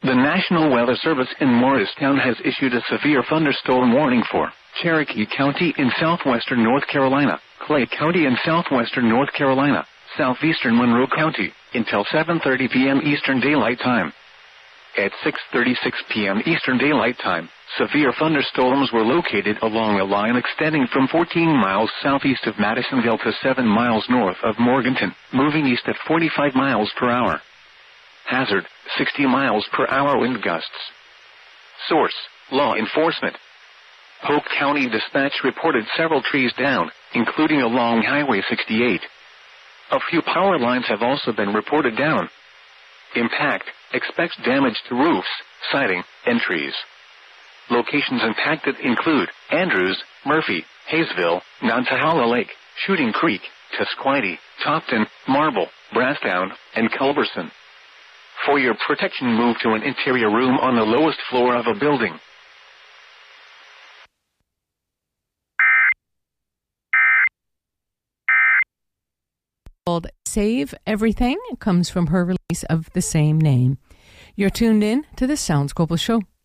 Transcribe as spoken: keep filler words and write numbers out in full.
The National Weather Service in Morristown has issued a severe thunderstorm warning for Cherokee County in southwestern North Carolina, Clay County in southwestern North Carolina, southeastern Monroe County, until seven thirty p.m. Eastern Daylight Time. At six thirty-six p.m. Eastern Daylight Time, severe thunderstorms were located along a line extending from fourteen miles southeast of Madisonville to seven miles north of Morganton, moving east at forty-five miles per hour. Hazard, sixty miles per hour wind gusts. Source, law enforcement. Polk County Dispatch reported several trees down, including along Highway sixty-eight. A few power lines have also been reported down. Impact, expects damage to roofs, siding, and trees. Locations impacted include Andrews, Murphy, Hayesville, Nantahala Lake, Shooting Creek, Tusquity, Topton, Marble, Brasstown, and Culberson. For your protection, move to an interior room on the lowest floor of a building. Called Save Everything comes from her release of the same name. You're tuned in to the Sounds Global Show.